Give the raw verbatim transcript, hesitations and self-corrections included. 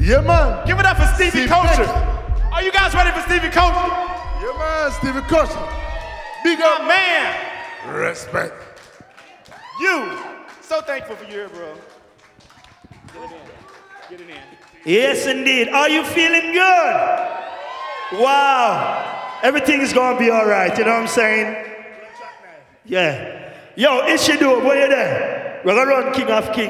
Yeah, man. Give it up for Stevie Steve Culture. Beck. Are you guys ready for Stevie Culture? Yeah, man, Stevie Culture. Big My up. man. Respect. You. So thankful for you here, bro. Get it in. Get it in. Yes, indeed. Are you feeling good? Wow. Everything is going to be all right. You know what I'm saying? Yeah. Yo, Ishidu, where you there? We're going to run King of Kings.